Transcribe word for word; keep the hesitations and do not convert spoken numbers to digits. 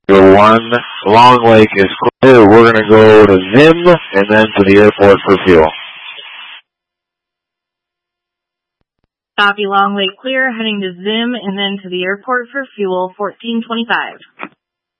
Your one, Long Lake is clear. We're going to go to Zim and then to the airport for fuel. Copy, Long Lake clear, heading to Zim and then to the airport for fuel, fourteen twenty-five.